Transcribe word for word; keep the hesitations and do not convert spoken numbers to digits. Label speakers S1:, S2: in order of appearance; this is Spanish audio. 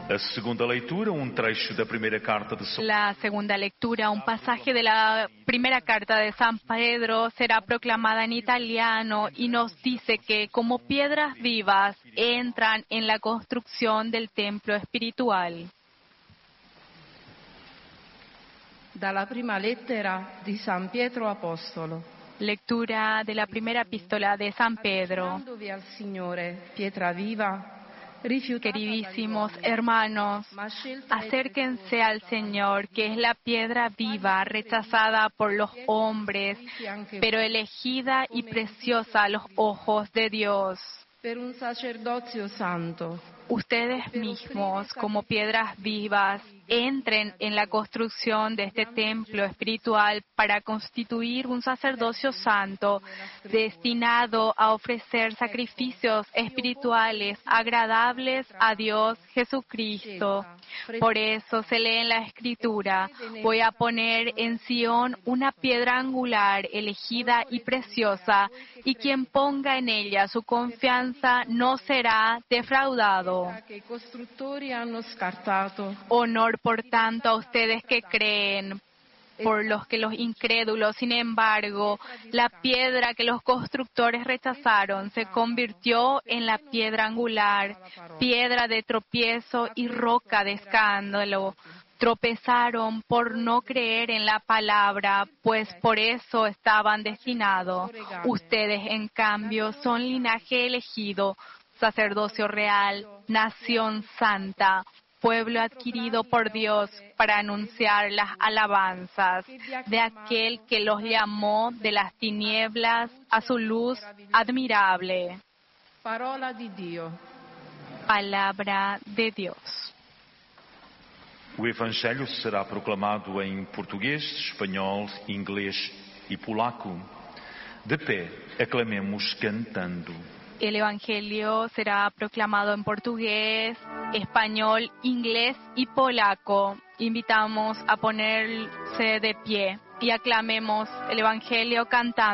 S1: A segunda leitura, um trecho da primeira carta de São
S2: La segunda lectura, un pasaje de la primera carta de San Pedro, será proclamada en italiano y nos dice que como piedras vivas entran en la construcción del templo espiritual.
S3: Dalla prima lettera di San Pietro Apostolo.
S2: Lectura de la primera epístola de San Pedro.
S3: Avvicinandovi al Signore, pietra viva,
S2: Queridísimos hermanos, acérquense al Señor, que es la piedra viva, rechazada por los hombres, pero elegida y preciosa a los ojos de Dios.
S3: per un sacerdozio santo.
S2: Ustedes mismos, como piedras vivas, entren en la construcción de este templo espiritual para constituir un sacerdocio santo destinado a ofrecer sacrificios espirituales agradables a Dios Jesucristo. Por eso se lee en la Escritura: voy a poner en Sión una piedra angular, elegida y preciosa, y quien ponga en ella su confianza no será defraudado.
S3: Che i costruttori hanno scartato.
S2: Honor, por tanto, a ustedes que creen, por los que los incrédulos. Sin embargo, la piedra que los constructores rechazaron se convirtió en la piedra angular, piedra de tropiezo y roca de escándalo. Tropezaron por no creer en la palabra, pues por eso estaban destinados. Ustedes, en cambio, son linaje elegido, sacerdocio real, nación santa, pueblo adquirido por Dios para anunciar las alabanzas de aquel que los llamó de las tinieblas a su luz admirable.
S3: Parola di Dio.
S2: Palabra de Dios.
S1: O Evangelho será proclamado em português, espanhol, inglês e polaco. De pé, aclamemos cantando.
S2: El Evangelio será proclamado en portugués, español, inglés y polaco. Invitamos a ponerse de pie y aclamemos el Evangelio cantando.